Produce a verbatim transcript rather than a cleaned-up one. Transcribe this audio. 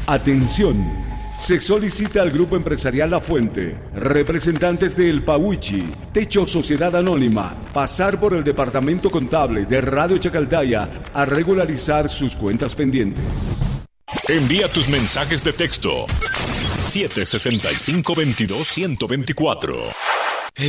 Atención. Se solicita al Grupo Empresarial La Fuente, representantes de El Pauichi, Techo Sociedad Anónima, pasar por el Departamento Contable de Radio Chacaltaya a regularizar sus cuentas pendientes. Envía tus mensajes de texto siete sesenta y cinco veintidós ciento veinticuatro.